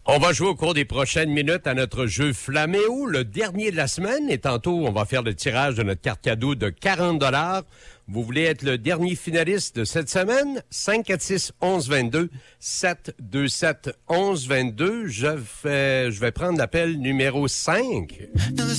On va jouer au cours des prochaines minutes à notre jeu Flaméo, le dernier de la semaine. Et tantôt, on va faire le tirage de notre carte cadeau de 40 $. Vous voulez être le dernier finaliste de cette semaine? 546-1122, 727-1122. Je vais prendre l'appel numéro 5.